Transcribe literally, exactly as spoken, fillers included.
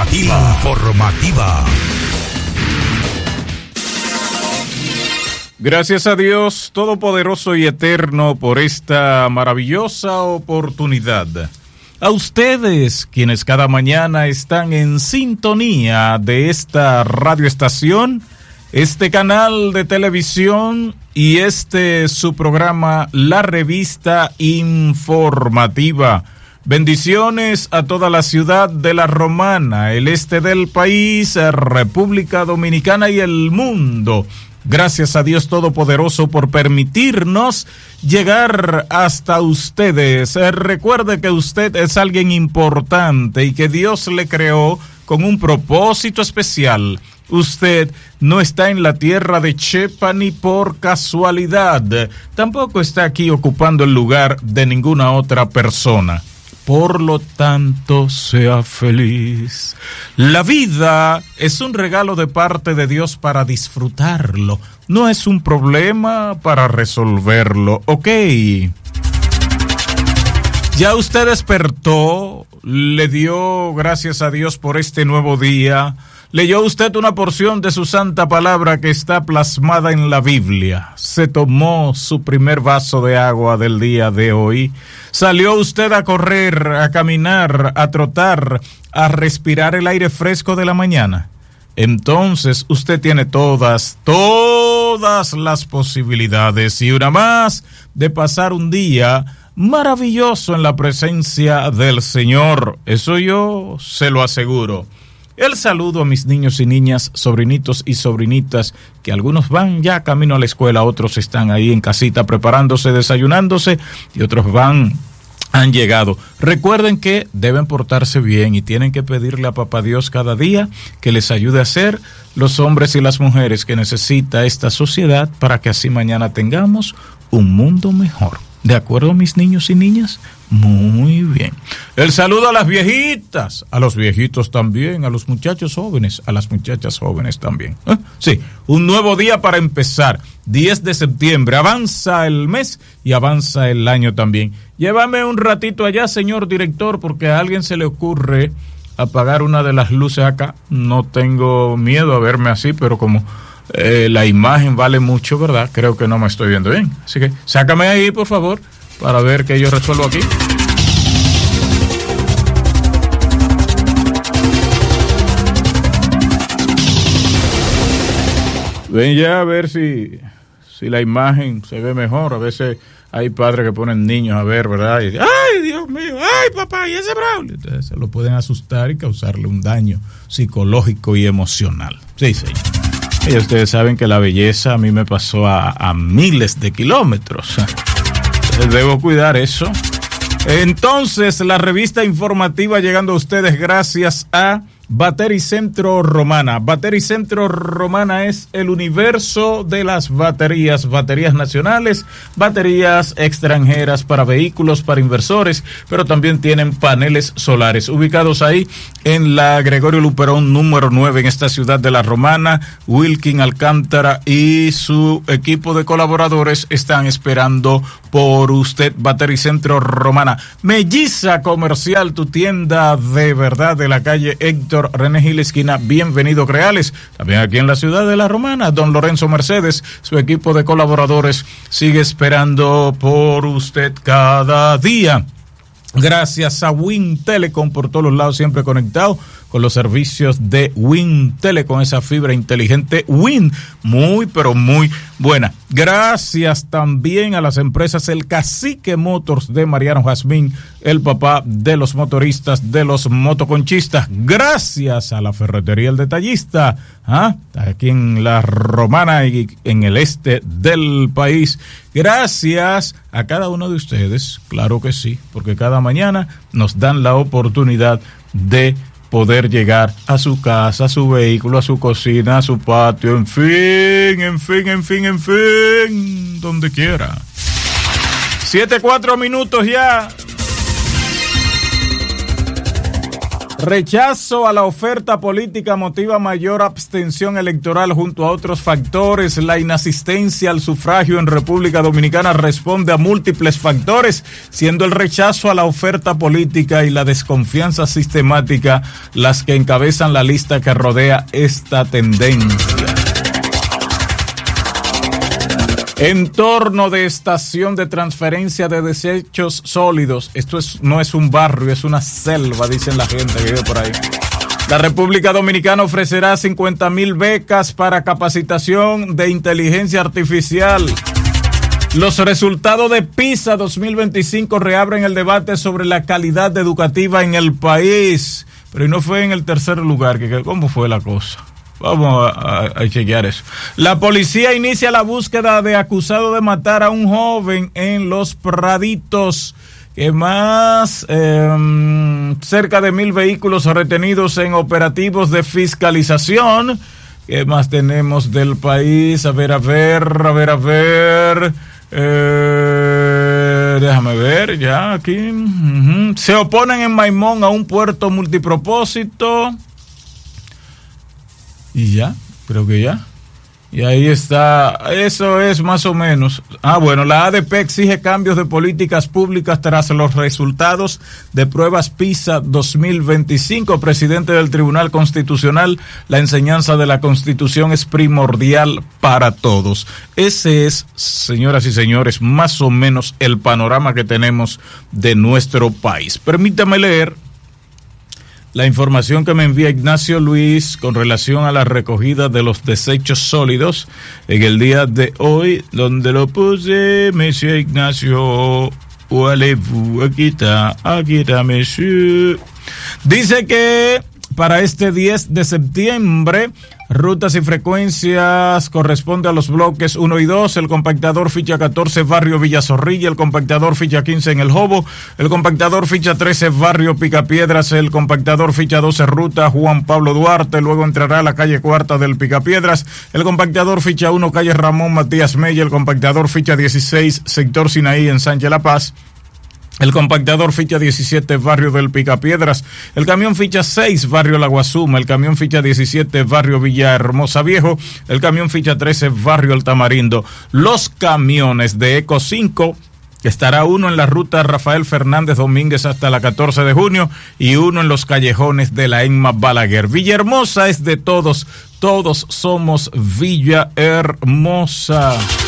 Informativa. Informativa. Gracias a Dios Todopoderoso y Eterno por esta maravillosa oportunidad. A ustedes, quienes cada mañana están en sintonía de esta radioestación, este canal de televisión y este su programa, la revista informativa. Bendiciones a toda la ciudad de La Romana, el este del país, República Dominicana y el mundo. Gracias a Dios Todopoderoso por permitirnos llegar hasta ustedes. Recuerde que usted es alguien importante y que Dios le creó con un propósito especial. Usted no está en la tierra de Chepa ni por casualidad. Tampoco está aquí ocupando el lugar de ninguna otra persona. Por lo tanto, sea feliz. La vida es un regalo de parte de Dios para disfrutarlo. No es un problema para resolverlo. ¿Ok? Ya usted despertó, le dio gracias a Dios por este nuevo día. Leyó usted una porción de su santa palabra que está plasmada en la Biblia. Se tomó su primer vaso de agua del día de hoy. Salió usted a correr, a caminar, a trotar, a respirar el aire fresco de la mañana. Entonces usted tiene todas, todas las posibilidades y una más de pasar un día maravilloso en la presencia del Señor. Eso yo se lo aseguro. El saludo a mis niños y niñas, sobrinitos y sobrinitas, que algunos van ya camino a la escuela, otros están ahí en casita preparándose, desayunándose, y otros van, han llegado. Recuerden que deben portarse bien y tienen que pedirle a Papá Dios cada día que les ayude a ser los hombres y las mujeres que necesita esta sociedad para que así mañana tengamos un mundo mejor. ¿De acuerdo, mis niños y niñas? Muy bien. El saludo a las viejitas, a los viejitos también, a los muchachos jóvenes, a las muchachas jóvenes también. ¿Eh? Sí, un nuevo día para empezar. diez de septiembre, avanza el mes y avanza el año también. Llévame un ratito allá, señor director, porque a alguien se le ocurre apagar una de las luces acá. No tengo miedo a verme así, pero como... Eh, la imagen vale mucho, ¿verdad? Creo que no me estoy viendo bien. Así que sácame ahí, por favor, para ver qué yo resuelvo aquí. Ven ya a ver si, si la imagen se ve mejor. A veces hay padres que ponen niños a ver, ¿verdad? Y, ¡ay, Dios mío! ¡Ay, papá! ¿Y ese Braulio? Entonces se lo pueden asustar y causarle un daño psicológico y emocional. Sí, señor. Y ustedes saben que la belleza a mí me pasó a, a miles de kilómetros. Debo cuidar eso. Entonces, la revista informativa llegando a ustedes gracias a Batericentro Romana. Batericentro Romana es el universo de las baterías, baterías nacionales, baterías extranjeras para vehículos, para inversores, pero también tienen paneles solares, ubicados ahí en la Gregorio Luperón número nueve en esta ciudad de La Romana. Wilkin Alcántara y su equipo de colaboradores están esperando por usted. Batericentro Romana, Melliza Comercial, tu tienda de verdad de la calle Héctor René Gil esquina Bienvenido Creales, también aquí en la ciudad de La Romana. Don Lorenzo Mercedes, su equipo de colaboradores sigue esperando por usted cada día. Gracias a Win Telecom por todos los lados, siempre conectado con los servicios de Win Telecom, esa fibra inteligente Win, muy pero muy buena. Gracias también a las empresas El Cacique Motors de Mariano Jazmín, el papá de los motoristas, de los motoconchistas. Gracias a la Ferretería El Detallista, ¿ah? Aquí en La Romana y en el este del país. Gracias a cada uno de ustedes, claro que sí, porque cada mañana nos dan la oportunidad de poder llegar a su casa, a su vehículo, a su cocina, a su patio, en fin, en fin, en fin, en fin, donde quiera. Siete, cuatro minutos ya. Rechazo a la oferta política motiva mayor abstención electoral junto a otros factores. La inasistencia al sufragio en República Dominicana responde a múltiples factores, siendo el rechazo a la oferta política y la desconfianza sistemática las que encabezan la lista que rodea esta tendencia. Entorno de estación de transferencia de desechos sólidos. Esto es, no es un barrio, es una selva, dicen la gente que vive por ahí. La República Dominicana ofrecerá cincuenta mil becas para capacitación de inteligencia artificial. Los resultados de PISA dos mil veinticinco reabren el debate sobre la calidad educativa en el país. Pero no fue en el tercer lugar, que ¿cómo fue la cosa? Vamos a, a, a chequear eso. La policía inicia la búsqueda de acusado de matar a un joven en Los Praditos. Que más, eh, cerca de mil vehículos retenidos en operativos de fiscalización. ¿Qué más tenemos del país? A ver, a ver, a ver, a ver. Eh, déjame ver, ya aquí. Uh-huh. Se oponen en Maimón a un puerto multipropósito. Y ya, creo que ya. Y ahí está, eso es más o menos. Ah, bueno, la A D P exige cambios de políticas públicas tras los resultados de pruebas PISA dos mil veinticinco. Presidente del Tribunal Constitucional, la enseñanza de la Constitución es primordial para todos. Ese es, señoras y señores, más o menos el panorama que tenemos de nuestro país. Permítame leer la información que me envía Ignacio Luis con relación a la recogida de los desechos sólidos en el día de hoy, donde lo puse, Monsieur Ignacio, où allez-vous? Aquí está, aquí está, Monsieur. Dice que para este diez de septiembre, rutas y frecuencias corresponde a los bloques uno y dos, el compactador ficha catorce, barrio Villa Zorrilla, el compactador ficha quince en El Jobo, el compactador ficha trece, barrio Picapiedras, el compactador ficha doce, ruta Juan Pablo Duarte, luego entrará a la calle Cuarta del Picapiedras, el compactador ficha uno, calle Ramón Matías Mella, el compactador ficha dieciséis, sector Sinaí en Sánchez La Paz, el compactador ficha diecisiete, barrio del Picapiedras, el camión ficha seis, barrio La Guasuma, el camión ficha diecisiete, barrio Villahermosa Viejo, el camión ficha trece, barrio El Tamarindo. Los camiones de Eco cinco, estará uno en la ruta Rafael Fernández Domínguez hasta la catorce de junio y uno en los callejones de la Emma Balaguer. Villahermosa es de todos, todos somos Villahermosa.